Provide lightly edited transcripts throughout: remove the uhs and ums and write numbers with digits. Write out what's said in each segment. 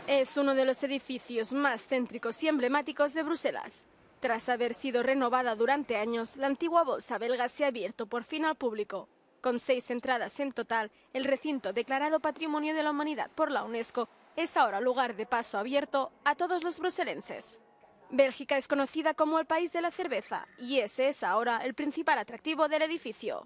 Es uno de los edificios más céntricos y emblemáticos de Bruselas. Tras haber sido renovada durante años, la antigua bolsa belga se ha abierto por fin al público. Con 6 entradas en total, el recinto declarado Patrimonio de la Humanidad por la UNESCO es ahora lugar de paso abierto a todos los bruselenses. Bélgica es conocida como el país de la cerveza y ese es ahora el principal atractivo del edificio.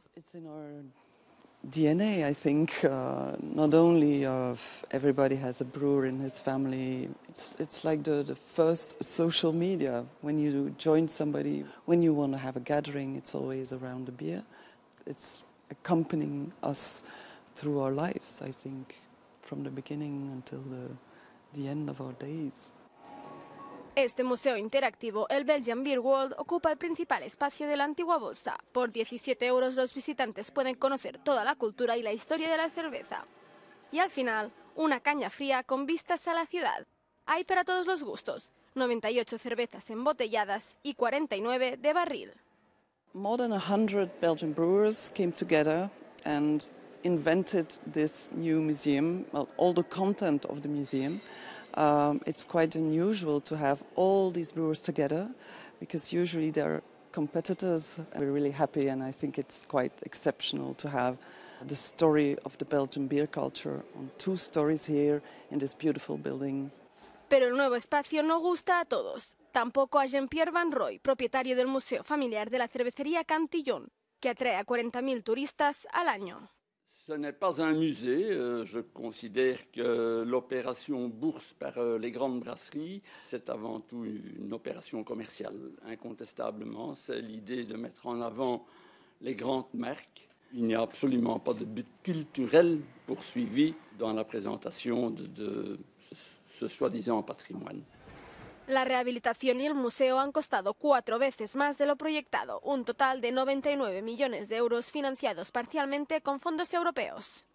DNA, I think, not only of everybody has a brewer in his family, it's like the first social media. When you join somebody, when you want to have a gathering, it's always around a beer. It's accompanying us through our lives, I think, from the beginning until the end of our days. Este museo interactivo, el Belgian Beer World, ocupa el principal espacio de la antigua bolsa. Por 17 euros los visitantes pueden conocer toda la cultura y la historia de la cerveza. Y al final, una caña fría con vistas a la ciudad. Hay para todos los gustos, 98 cervezas embotelladas y 49 de barril. More than 100 Belgian brewers came together and invented this new museum, well, all the content of the museum. It's quite unusual to have all these brewers together because usually they're competitors. We're really happy, and I think it's quite exceptional to have the story of the Belgian beer culture on 2 stories here in this beautiful building. Pero el nuevo espacio no gusta a todos. Tampoco a Jean-Pierre Van Roy, propietario del Museo Familiar de la Cervecería Cantillon, que atrae a 40.000 turistas al año. Ce n'est pas un musée. Je considère que l'opération bourse par les grandes brasseries, c'est avant tout une opération commerciale, incontestablement. C'est l'idée de mettre en avant les grandes marques. Il n'y a absolument pas de but culturel poursuivi dans la présentation de ce soi-disant patrimoine. La rehabilitación y el museo han costado 4 veces más de lo proyectado, un total de 99 millones de euros financiados parcialmente con fondos europeos.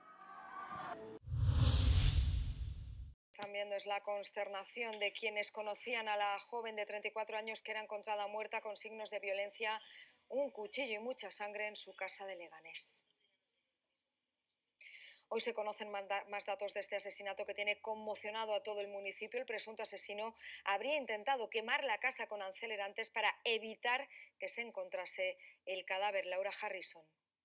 Están viendo es la consternación de quienes conocían a la joven de 34 años que era encontrada muerta con signos de violencia, un cuchillo y mucha sangre en su casa de Leganés. Hoy se conocen más datos de este asesinato que tiene conmocionado a todo el municipio. El presunto asesino habría intentado quemar la casa con acelerantes para evitar que se encontrase el cadáver. Laura Harrison.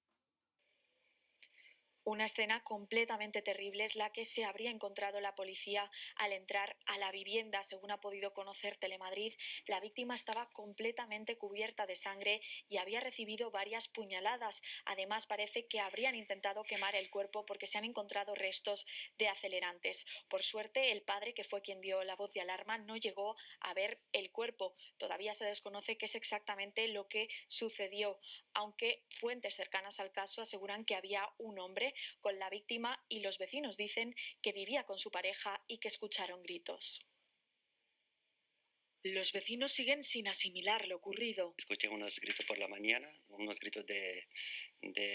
Una escena completamente terrible es la que se habría encontrado la policía al entrar a la vivienda. Según ha podido conocer Telemadrid, la víctima estaba completamente cubierta de sangre y había recibido varias puñaladas. Además, parece que habrían intentado quemar el cuerpo porque se han encontrado restos de acelerantes. Por suerte, el padre, que fue quien dio la voz de alarma, no llegó a ver el cuerpo. Todavía se desconoce qué es exactamente lo que sucedió, aunque fuentes cercanas al caso aseguran que había un hombre con la víctima y los vecinos dicen que vivía con su pareja y que escucharon gritos. Los vecinos siguen sin asimilar lo ocurrido. Escuché unos gritos por la mañana, unos gritos de